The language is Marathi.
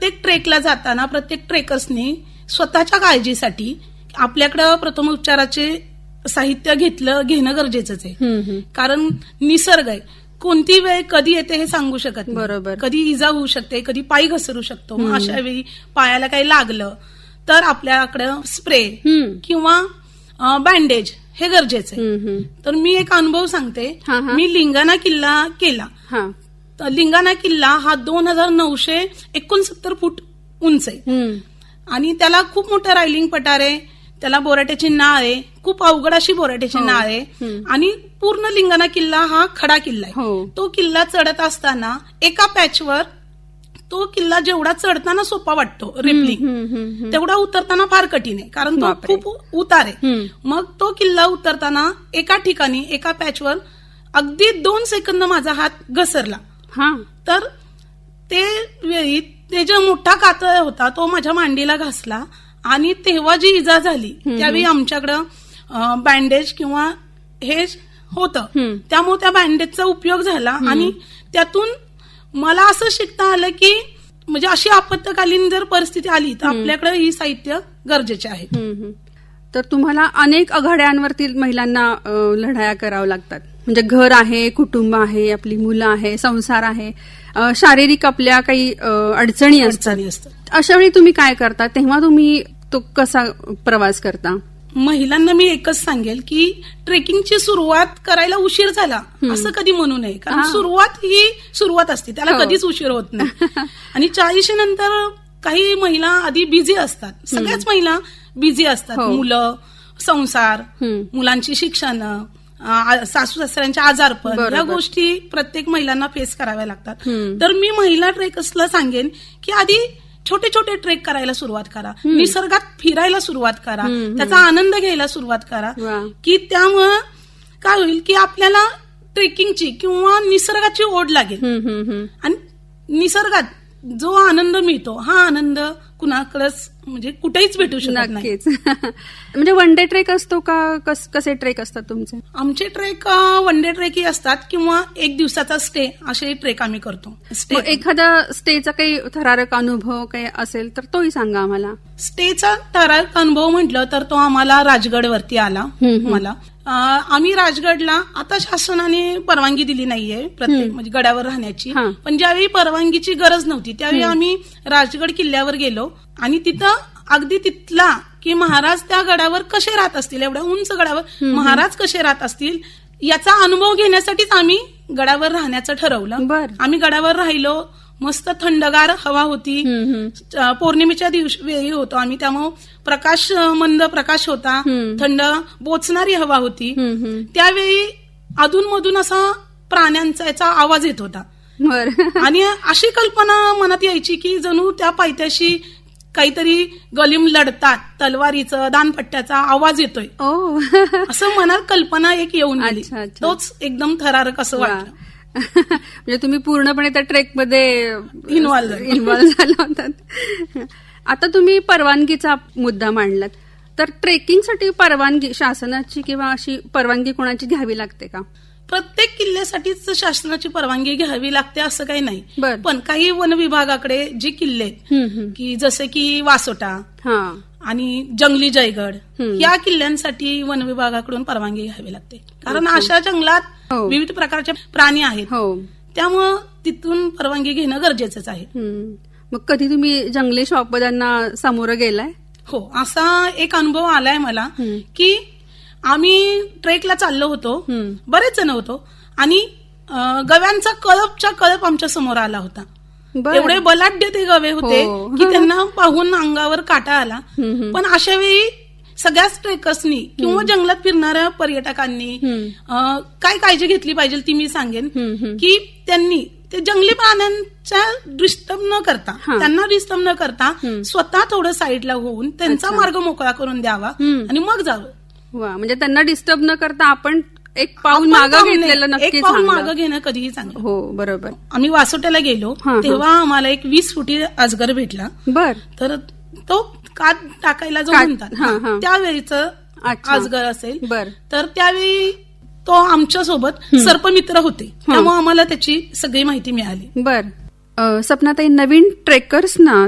प्रत्येक ट्रेकला जाताना प्रत्येक ट्रेकर्सनी स्वतःच्या काळजीसाठी आपल्याकडं प्रथमोपचाराचे साहित्य घेणं गरजेचंच आहे. कारण निसर्ग आहे, कोणती वेळ कधी येते हे सांगू शकत नाही. बरोबर. कधी इजा होऊ शकते, कधी पाय घसरू शकतो. मग अशा वेळी पायाला काही लागलं तर आपल्याकडं स्प्रे किंवा बँडेज हे गरजेचं आहे. तर मी एक अनुभव सांगते. मी लिंगाणा किल्ला केला. लिंगाणा किल्ला हा 2969 फूट उंच आहे आणि त्याला खूप मोठं रायलिंग पठार आहे. त्याला बोराट्याची नाळ आहे, खूप अवघड अशी बोराट्याची नाळ आहे आणि पूर्ण लिंगाणा किल्ला हा खडा किल्ला आहे. तो किल्ला चढत असताना एका पॅचवर तो किल्ला जेवढा चढताना सोपा वाटतो रिपलिंग, तेवढा उतरताना फार कठीण आहे, कारण तो खूप उतार आहे. मग तो किल्ला उतरताना एका ठिकाणी एका पॅचवर अगदी 2 सेकंद माझा हात घसरला. तर ते वेळी ते जो मोठा कातळ होता तो माझ्या मांडीला घासला आणि तेव्हा जी इजा झाली त्यावेळी आमच्याकडं बँडेज किंवा हे होतं, त्यामुळे त्या बँडेजचा उपयोग झाला आणि त्यातून मला असं शिकता आलं की म्हणजे अशी आपत्कालीन जर परिस्थिती आली तर आपल्याकडे ही साहित्य गरजेचे आहे. तर तुम्हाला अनेक आघाड्यांवरती महिलांना लढाया कराव्या लागतात. म्हणजे घर आहे, कुटुंब आहे, आपली मुलं आहे, संसार आहे, शारीरिक आपल्या काही अडचणी असतात. अशा वेळी तुम्ही काय करता? तेव्हा तुम्ही तो कसा प्रवास करता? महिलांना मी एकच सांगेल की ट्रेकिंगची सुरुवात करायला उशीर झाला असं कधी म्हणू नये, कारण सुरुवात ही सुरुवात असते, त्याला कधीच उशीर होत नाही. आणि 40 नंतर काही महिला आधी बिझी असतात, सगळ्याच महिला बिझी असतात. मुलं, संसार, मुलांची शिक्षण, सासू सासऱ्यांचे आजारपण, या गोष्टी प्रत्येक महिलांना फेस कराव्या लागतात. तर मी महिला ट्रेकर्सला सांगेन की आधी छोटे छोटे ट्रेक करायला सुरुवात करा, निसर्गात फिरायला सुरुवात करा, त्याचा आनंद घ्यायला सुरुवात करा, की त्यामुळं काय होईल की आपल्याला ट्रेकिंगची किंवा निसर्गाची ओढ लागेल आणि निसर्गात जो आनंद मिळतो हा आनंद कुणाकडेच म्हणजे कुठेच भेटू शकत नाही. म्हणजे वन डे ट्रेक असतो का? कसे ट्रेक असतात तुमचे? आमचे ट्रेक वन डे ट्रेकही असतात किंवा एक दिवसाचा स्टे असे ट्रेक आम्ही करतो. एखादा स्टेचा काही थरारक अनुभव काही असेल तर तोही सांगा आम्हाला. स्टेचा थरारक अनुभव म्हटलं तर तो आम्हाला राजगडवरती आला. मला आम्ही राजगडला आता शासनाने परवानगी दिली नाहीये प्रत्येक म्हणजे गडावर राहण्याची, पण ज्यावेळी परवानगीची गरज नव्हती त्यावेळी आम्ही राजगड किल्ल्यावर गेलो आणि तिथं अगदी तिथला की महाराज त्या गडावर कसे राहत असतील, एवढ्या उंच गडावर महाराज कसे राहत असतील याचा अनुभव घेण्यासाठीच आम्ही गडावर राहण्याचं ठरवलं. आम्ही गडावर राहिलो, मस्त थंडगार हवा होती, पौर्णिमेच्या वेळी होतो आम्ही, त्यामुळे प्रकाश मंद प्रकाश होता, थंड बोचणारी हवा होती. त्यावेळी अधूनमधून असा प्राण्यांचा याचा आवाज येत होता आणि अशी कल्पना मनात यायची की जणू त्या पायथ्याशी काहीतरी गलिम लढतात, तलवारीचं दानपट्ट्याचा आवाज येतोय असं मनात कल्पना एक येऊन आली. तोच एकदम थरारक असं वाटलं. म्हणजे तुम्ही पूर्णपणे त्या ट्रेकमध्ये इन्व्हॉल्व्ह झाला होतात. आता तुम्ही परवानगीचा मुद्दा मांडलात, तर ट्रेकिंगसाठी परवानगी शासनाची किंवा अशी परवानगी कोणाची घ्यावी लागते का? प्रत्येक किल्ल्यासाठीच शासनाची परवानगी घ्यावी लागते असं काही नाही, पण काही वन विभागाकडे जे किल्ले की जसे की वासोटा आणि जंगली जयगड या किल्ल्यांसाठी वन विभागाकडून परवानगी घ्यावी लागते, कारण अशा जंगलात विविध प्रकारचे प्राणी आहेत, त्यामुळं तिथून परवानगी घेणं गरजेचंच आहे. मग कधी तुम्ही जंगली श्वापदांना सामोरं गेलाय? हो, असा एक अनुभव आलाय मला की आम्ही ट्रेकला चाललो होतो, बरेच जण होतो आणि गव्यांचा कळपच्या कळप आमच्या समोर आला होता. एवढे बलाढ्य ते गवे होते की त्यांना पाहून अंगावर काटा आला. पण अशा वेळी सगळ्याच ट्रेकर्सनी किंवा जंगलात फिरणाऱ्या पर्यटकांनी काय काळजी घेतली पाहिजे ती मी सांगेन की त्यांनी ते जंगली प्राण्यांच्या डिस्टर्ब न करता, त्यांना डिस्टर्ब न करता स्वतः थोडं साईडला होऊन त्यांचा मार्ग मोकळा करून द्यावा आणि मग जावं. वा, म्हणजे त्यांना डिस्टर्ब न करता आपण एक पाऊल मागं घेतलेलं नक्कीच, एक पाऊल मागं घेणं कधीही चांगलं. हो, बरोबर. आम्ही वासोट्याला गेलो तेव्हा आम्हाला एक 20 फुटी अजगर भेटला. तर तो कात टाकायला जो म्हणतात त्यावेळीच अजगर असेल, तर त्यावेळी तो आमच्या सोबत सर्पमित्र होते, त्यामुळे आम्हाला त्याची सगळी माहिती मिळाली. सपनाताई, नवीन ट्रेकर्सना